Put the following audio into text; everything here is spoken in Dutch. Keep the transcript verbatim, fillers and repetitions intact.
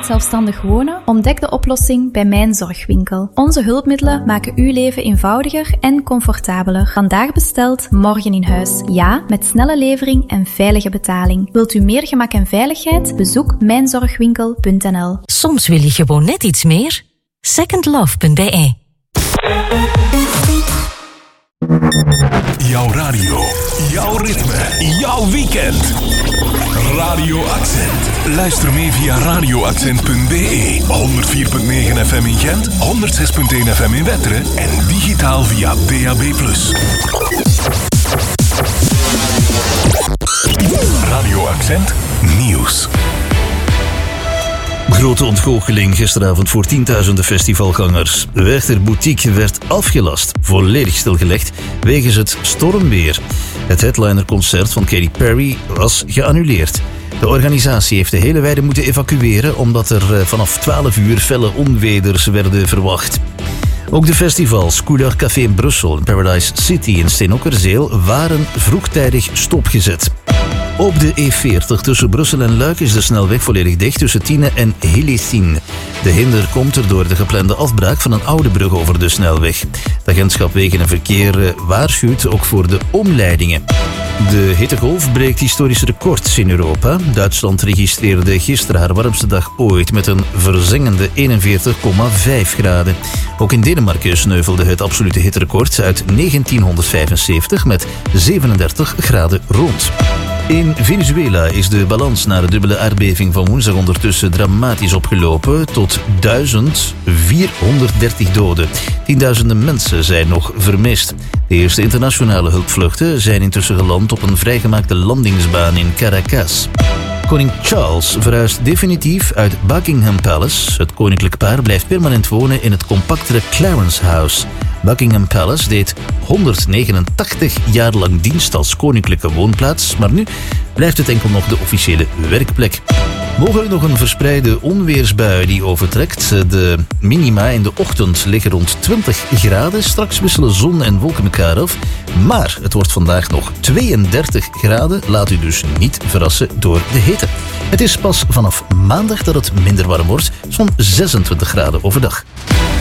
zelfstandig wonen? Ontdek de oplossing bij Mijn Zorgwinkel. Onze hulpmiddelen maken uw leven eenvoudiger en comfortabeler. Vandaag besteld, morgen in huis. Ja, met snelle levering en veilige betaling. Wilt u meer gemak en veiligheid? Bezoek mijn zorgwinkel punt n l. Soms wil je gewoon net iets meer. second love punt b e. Jouw radio, jouw ritme, jouw weekend. Radio Accent. Luister mee via radio accent punt b e, honderd vier komma negen F M in Gent, honderd zes komma één F M in Wetteren en digitaal via D A B plus. Radio Accent nieuws. Grote ontgoocheling gisteravond voor tienduizenden festivalgangers. Werchter Boutique werd afgelast, volledig stilgelegd, wegens het stormweer. Het headlinerconcert van Katy Perry was geannuleerd. De organisatie heeft de hele weide moeten evacueren omdat er vanaf twaalf uur felle onweders werden verwacht. Ook de festivals Couleur Café in Brussel en Paradise City in Steenokkerzeel waren vroegtijdig stopgezet. Op de E veertig tussen Brussel en Luik is de snelweg volledig dicht tussen Tiene en Hellesien. De hinder komt er door de geplande afbraak van een oude brug over de snelweg. Het agentschap Wegen en Verkeer waarschuwt ook voor de omleidingen. De hittegolf breekt historische records in Europa. Duitsland registreerde gisteren haar warmste dag ooit met een verzengende eenenveertig komma vijf graden. Ook in Denemarken sneuvelde het absolute hitterecord uit negentienhonderdvijfenzeventig met zevenendertig graden rond. In Venezuela is de balans na de dubbele aardbeving van woensdag ondertussen dramatisch opgelopen tot duizend vierhonderddertig doden. Tienduizenden mensen zijn nog vermist. De eerste internationale hulpvluchten zijn intussen geland op een vrijgemaakte landingsbaan in Caracas. Koning Charles verhuist definitief uit Buckingham Palace. Het koninklijk paar blijft permanent wonen in het compactere Clarence House. Buckingham Palace deed honderdnegenentachtig jaar lang dienst als koninklijke woonplaats, maar nu blijft het enkel nog de officiële werkplek. Mogelijk nog een verspreide onweersbui die overtrekt. De minima in de ochtend liggen rond twintig graden. Straks wisselen zon en wolken elkaar af. Maar het wordt vandaag nog tweeëndertig graden. Laat u dus niet verrassen door de hitte. Het is pas vanaf maandag dat het minder warm wordt. Zo'n zesentwintig graden overdag.